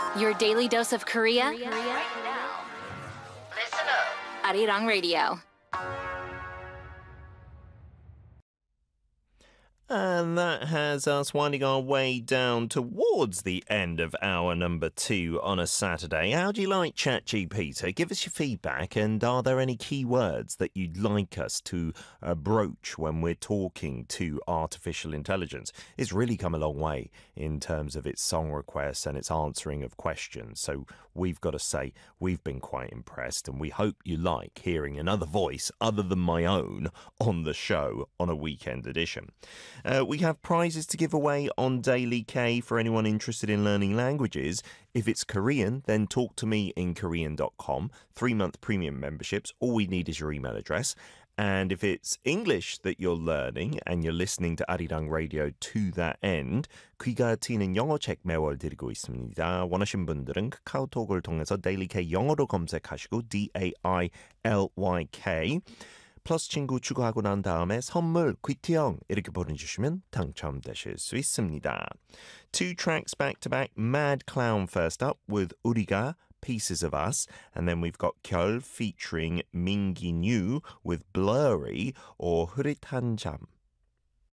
Your daily dose of Korea. Right now. Listen up. Arirang Radio. And that has us winding our way down towards the end of hour number 2 on a Saturday. How do you like ChatGPT? Give us your feedback, and are there any key words that you'd like us to broach when we're talking to artificial intelligence? It's really come a long way in terms of its song requests and its answering of questions. So we've got to say we've been quite impressed, and we hope you like hearing another voice other than my own on the show on a weekend edition. We have prizes to give away on Daily K for anyone interested in learning languages. If it's Korean, then talk to me in Korean.com. 3-month premium memberships. All we need is your email address. And if it's English that you're learning and you're listening to Arirang Radio to that end, 귀가 트이는 영어 책 매월 드리고 있습니다. 원하신 분들은 카카오톡을 통해서 Daily K 영어로 검색하시고 DAILYK 플러스 친구 추가하고 난 다음에 선물 퀴트형 이렇게 보내주시면 당첨되실 수 있습니다. 2 tracks back to back. Mad Clown first up with 우리가 Pieces of Us, and then we've got 결 featuring Mingi New with Blurry or 흐릿한 잠.